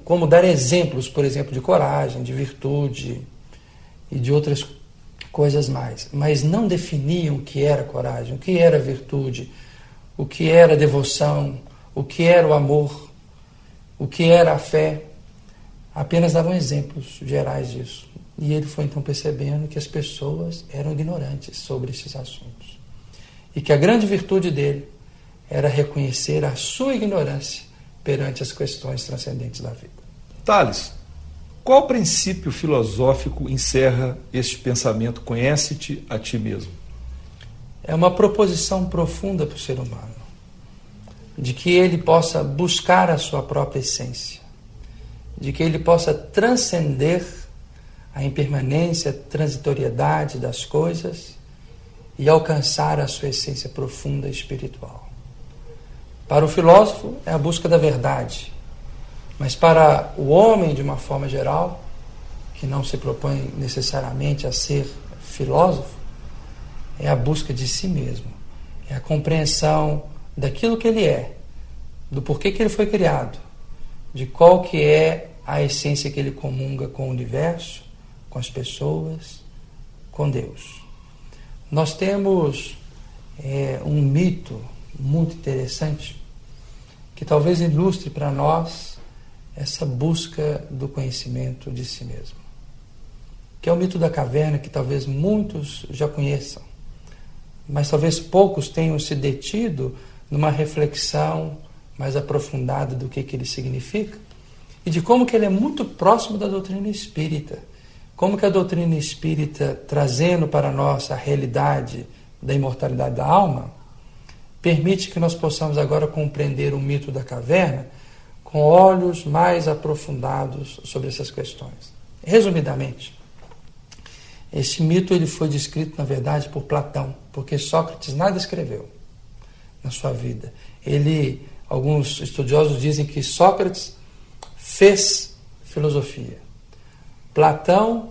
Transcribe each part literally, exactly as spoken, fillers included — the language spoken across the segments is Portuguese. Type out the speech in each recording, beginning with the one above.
como dar exemplos, por exemplo, de coragem, de virtude e de outras coisas mais, mas não definiam o que era coragem, o que era virtude, o que era devoção, o que era o amor, o que era a fé. Apenas davam exemplos gerais disso. E ele foi então percebendo que as pessoas eram ignorantes sobre esses assuntos. E que a grande virtude dele era reconhecer a sua ignorância perante as questões transcendentes da vida. Tales, qual princípio filosófico encerra este pensamento? Conhece-te a ti mesmo. É uma proposição profunda para o ser humano, de que ele possa buscar a sua própria essência, de que ele possa transcender a impermanência, a transitoriedade das coisas e alcançar a sua essência profunda espiritual. Para o filósofo é a busca da verdade, mas para o homem, de uma forma geral, que não se propõe necessariamente a ser filósofo, é a busca de si mesmo, é a compreensão daquilo que ele é, do porquê que ele foi criado, de qual que é a essência que ele comunga com o universo, com as pessoas, com Deus. Nós temos é, um mito muito interessante que talvez ilustre para nós essa busca do conhecimento de si mesmo, que é o mito da caverna, que talvez muitos já conheçam, mas talvez poucos tenham se detido numa reflexão mais aprofundada do que, que ele significa e de como que ele é muito próximo da doutrina espírita. Como que a doutrina espírita, trazendo para nós a realidade da imortalidade da alma, permite que nós possamos agora compreender o mito da caverna com olhos mais aprofundados sobre essas questões. Resumidamente, esse mito ele foi descrito, na verdade, por Platão, porque Sócrates nada escreveu na sua vida. Ele, alguns estudiosos dizem que Sócrates fez filosofia. Platão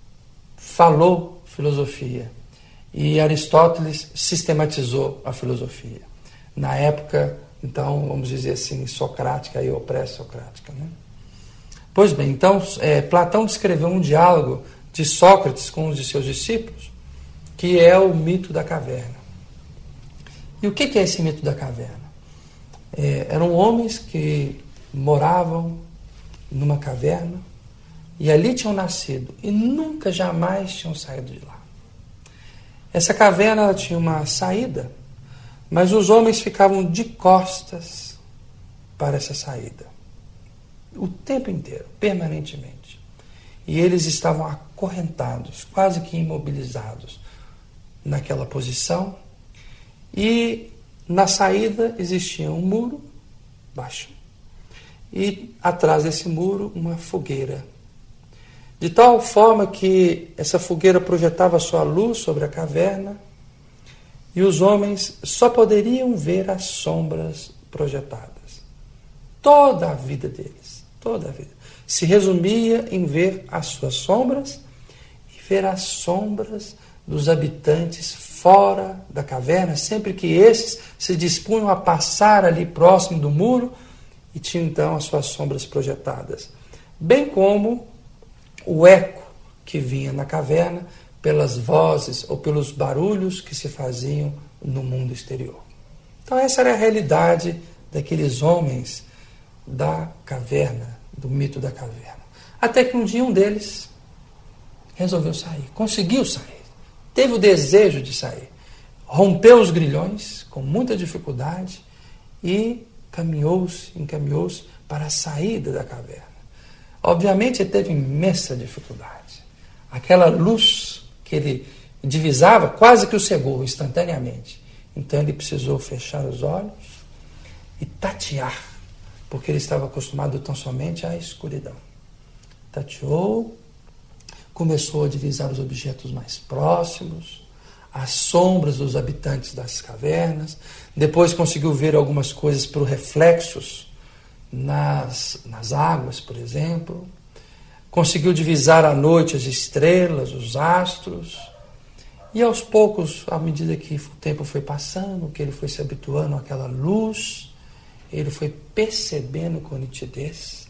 falou filosofia e Aristóteles sistematizou a filosofia. Na época, então, vamos dizer assim, socrática ou pré-socrática, né? Pois bem, então, é, Platão descreveu um diálogo de Sócrates com um de seus discípulos, que é o mito da caverna. E o que é esse mito da caverna? É, eram homens que moravam numa caverna e ali tinham nascido e nunca, jamais tinham saído de lá. Essa caverna ela tinha uma saída, mas os homens ficavam de costas para essa saída. O tempo inteiro, permanentemente. E eles estavam acorrentados, quase que imobilizados naquela posição. E na saída existia um muro baixo. E atrás desse muro uma fogueira. De tal forma que essa fogueira projetava sua luz sobre a caverna e os homens só poderiam ver as sombras projetadas. Toda a vida deles, toda a vida, se resumia em ver as suas sombras e ver as sombras dos habitantes fora da caverna, sempre que esses se dispunham a passar ali próximo do muro e tinham então as suas sombras projetadas. Bem como o eco que vinha na caverna pelas vozes ou pelos barulhos que se faziam no mundo exterior. Então essa era a realidade daqueles homens da caverna, do mito da caverna. Até que um dia um deles resolveu sair, conseguiu sair, teve o desejo de sair, rompeu os grilhões com muita dificuldade e caminhou-se, encaminhou-se para a saída da caverna. Obviamente ele teve imensa dificuldade. Aquela luz que ele divisava quase que o cegou instantaneamente. Então ele precisou fechar os olhos e tatear, porque ele estava acostumado tão somente à escuridão. Tateou, começou a divisar os objetos mais próximos, as sombras dos habitantes das cavernas, depois conseguiu ver algumas coisas por reflexos nas, nas águas, por exemplo, conseguiu divisar à noite as estrelas, os astros, e aos poucos, à medida que o tempo foi passando, que ele foi se habituando àquela luz, ele foi percebendo com nitidez